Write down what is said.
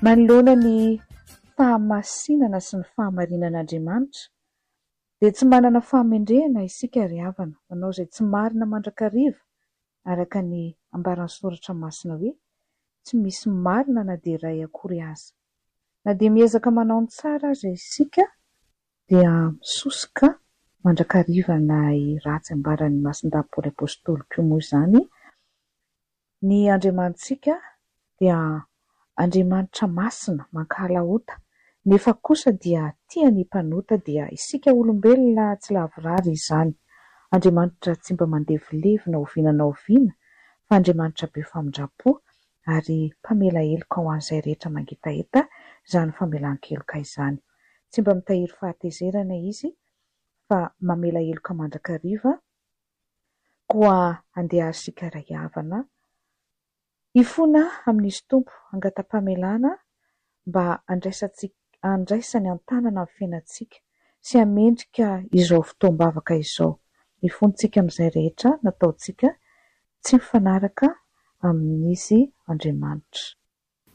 manoloana ny fahamasinana sy ny fahamarinan'Andriamanitra dia tsy manana fahamendrehana isika ry havana, manao izay tsy marina mandrakariva araka ny ambaran'ny soratra masina hoe tsy misy marina na dia iray akory aza. Na dia miezaka manao ny tsara aza isika dia misosoka mandrakariva na ratsy ambaran'ny masin-dà Paoly apôstôly koa moa izany. Ny Andriamanitsika dia Andriamanitra masina mankalaota, nefa kosa dia tiany mpanota dia isika olombelona tsy lavorary izany. Andriamanitra tsy mba mandevilevy na oviana na oviana fa Andriamanitra be famindrapo ary mpamela heloka ho an'izay rehetra mangitaeta izany famelan-keloka izany. Tsy mba mitahiry fahatezerana izy fa mamela heloka mandrakariva koa handehasika ray havana hifona amin'izy tompo angatam-pamelana mba andraisany an-tanana amin'ny fiainantsika sy hamendrika izao fotoam-bavaka izao. Hifontsika amin'izay rehetra nataontsika tsy mifanaraka amin'izy Andriamanitra.